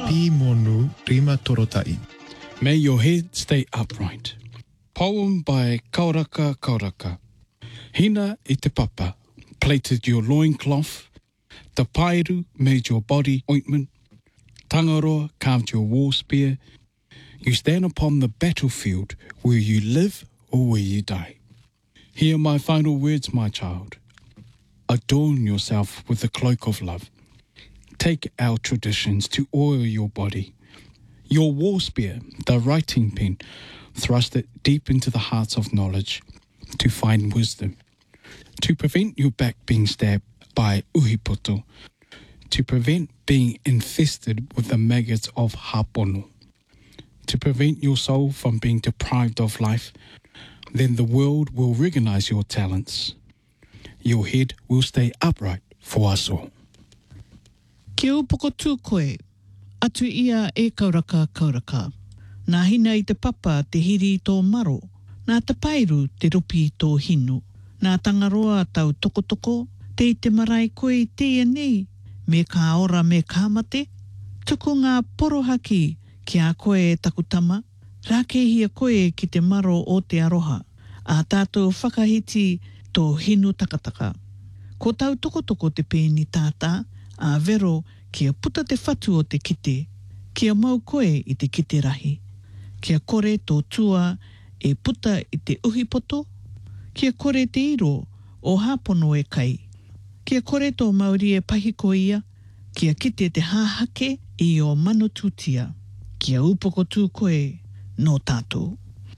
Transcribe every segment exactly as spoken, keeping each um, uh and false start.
Pi monu rima torotai. May your head stay upright. Poem by Kauraka Kauraka. Hina i te papa plaited your loincloth. The pairu made your body ointment. Tangaroa carved your war spear. You stand upon the battlefield where you live or where you die. Hear my final words, my child. Adorn yourself with the cloak of love. Take our traditions to oil your body. Your war spear, the writing pen, thrust it deep into the hearts of knowledge to find wisdom. To prevent your back being stabbed by uhipoto. To prevent being infested with the maggots of hapono. To prevent your soul from being deprived of life, then the world will recognize your talents. Your head will stay upright for us all. Ke upoko tū koe, atu ia e kauraka kauraka. Nā hina i te papa te hiri i tō maro, nā te pairu te rupi i tō hinu. Nā tangaroa tau tokotoko, te i te marae koe i te nei, me ka ora me ka mate. Tuku ngā porohaki ki a koe e takutama, rākehia koe ki te maro o te aroha, a tātou whakahiti tō hinu takataka. Ko tau tokotoko te pēni tātā, a vero kia puta te whatu o te kite, kia mau koe i te kite rahi, kia kore tō tua e puta i te uhipoto, kia kore te iro o hapono e kai, kia kore tō Māori e pahiko ia, kia kite te hāhake i o manututia, kia upoko tū koe no tātou.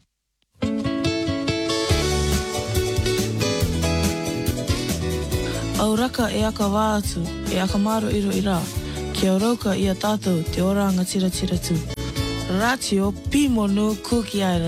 Auraka e aka wā atu, e aka maro iro i rā, kia rauka i a tātou te oranga tira tira tū. Ratio, pimo no kuki aira.